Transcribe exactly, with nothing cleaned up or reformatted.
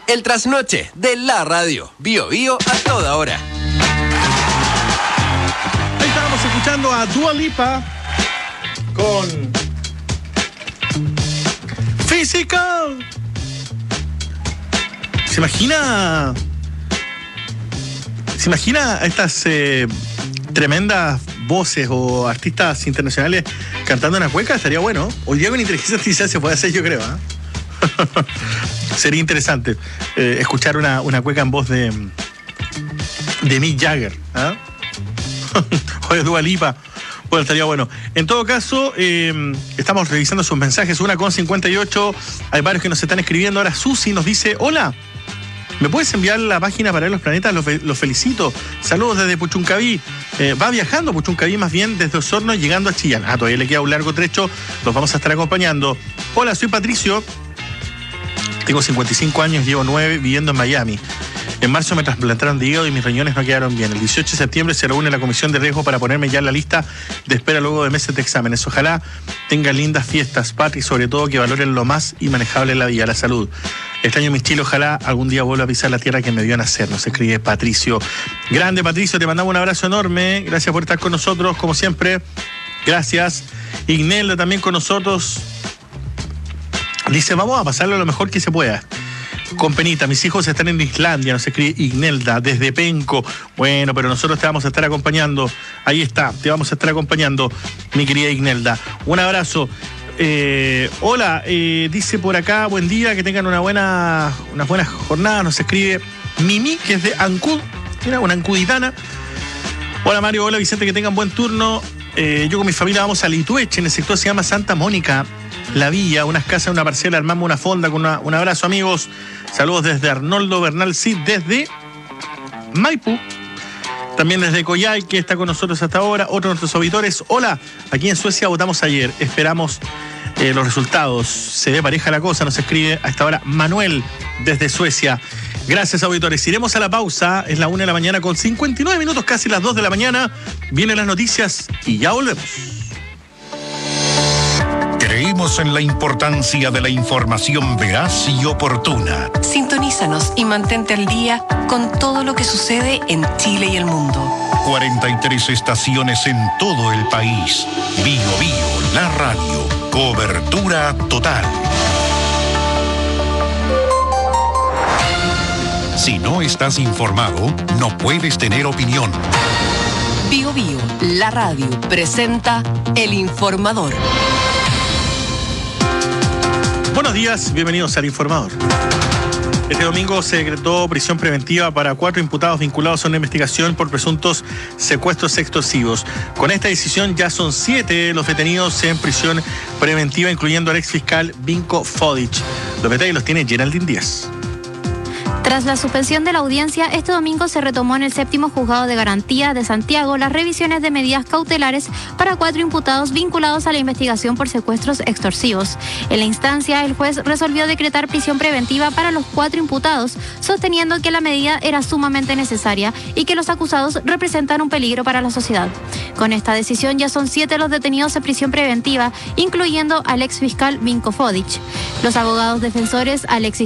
El trasnoche de la radio. Bio Bio a toda hora. Ahí estábamos escuchando a Dua Lipa con Physical. ¿Se imagina? ¿Se imagina a estas eh, tremendas voces o artistas internacionales cantando una cueca? Estaría bueno. Hoy día con inteligencia artificial se puede hacer, yo creo, ¿eh? Sería interesante eh, escuchar una, una cueca en voz de de Mick Jagger, ¿eh? O de Dua Lipa. Bueno, estaría bueno. En todo caso, eh, estamos revisando sus mensajes. Una con cincuenta y ocho. Hay varios que nos están escribiendo. Ahora Susi nos dice: hola, ¿me puedes enviar la página para ver los planetas? Los, fe- los felicito. Saludos desde Puchuncaví. Eh, va viajando Puchuncaví, más bien desde Osorno, llegando a Chillán. Ah, todavía le queda un largo trecho. Los vamos a estar acompañando. Hola, soy Patricio. Tengo cincuenta y cinco años, llevo nueve viviendo en Miami. En marzo me trasplantaron de hígado y mis riñones no quedaron bien. El dieciocho de septiembre se reúne la comisión de riesgo para ponerme ya en la lista de espera luego de meses de exámenes. Ojalá tengan lindas fiestas, Patri, y sobre todo que valoren lo más inmanejable en la vida, la salud. Extraño mis chilos, ojalá algún día vuelva a pisar la tierra que me vio nacer. Nos escribe Patricio. Grande, Patricio, te mandamos un abrazo enorme. Gracias por estar con nosotros, como siempre. Gracias. Ignelda también con nosotros. Dice: vamos a pasarlo lo mejor que se pueda. Con penita, mis hijos están en Islandia, nos escribe Ignelda, desde Penco. Bueno, pero nosotros te vamos a estar acompañando. Ahí está, te vamos a estar acompañando, mi querida Ignelda. Un abrazo. Eh, hola, eh, dice por acá: buen día, que tengan una buena, unas buenas jornadas. Nos escribe Mimi, que es de Ancud. Mira, una ancuditana. Hola Mario, hola Vicente, que tengan buen turno. Eh, yo con mi familia vamos a Litueche, en el sector se llama Santa Mónica. La Villa, unas casas, una parcela, armamos una fonda con una, un abrazo, amigos. Saludos desde Arnoldo Bernal Cid, desde Maipú. También desde Coyhai, que está con nosotros hasta ahora. Otro de nuestros auditores: hola, aquí en Suecia votamos ayer. Esperamos eh, los resultados. Se ve pareja la cosa, nos escribe a esta hora Manuel desde Suecia. Gracias, auditores. Iremos a la pausa. Es la una de la mañana con cincuenta y nueve minutos, casi las dos de la mañana. Vienen las noticias y ya volvemos. Creemos en la importancia de la información veraz y oportuna. Sintonízanos y mantente al día con todo lo que sucede en Chile y el mundo. cuarenta y tres estaciones en todo el país. Bio Bio, la radio. Cobertura total. Si no estás informado, no puedes tener opinión. Bio Bio, la radio, presenta El Informador. Buenos días, bienvenidos al Informador. Este domingo se decretó prisión preventiva para cuatro imputados vinculados a una investigación por presuntos secuestros extorsivos. Con esta decisión ya son siete los detenidos en prisión preventiva, incluyendo al exfiscal Vinko Fodic. Los detalles los tiene Geraldine Díaz. Tras la suspensión de la audiencia, este domingo se retomó en el séptimo juzgado de garantía de Santiago las revisiones de medidas cautelares para cuatro imputados vinculados a la investigación por secuestros extorsivos. En la instancia, el juez resolvió decretar prisión preventiva para los cuatro imputados, sosteniendo que la medida era sumamente necesaria y que los acusados representan un peligro para la sociedad. Con esta decisión ya son siete los detenidos en prisión preventiva, incluyendo al exfiscal Vinko Fodic. Los abogados defensores, Alexis